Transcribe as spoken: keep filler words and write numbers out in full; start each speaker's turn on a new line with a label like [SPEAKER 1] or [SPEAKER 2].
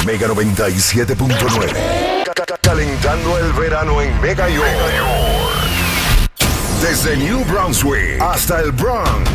[SPEAKER 1] Mega noventa y siete punto nueve. Calentando el verano en Mega York. Desde New Brunswick hasta el Bronx.